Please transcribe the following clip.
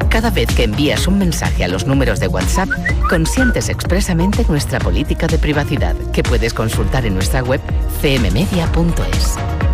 Cada vez que envías un mensaje a los números de WhatsApp, consientes expresamente nuestra política de privacidad, que puedes consultar en nuestra web cmmedia.es.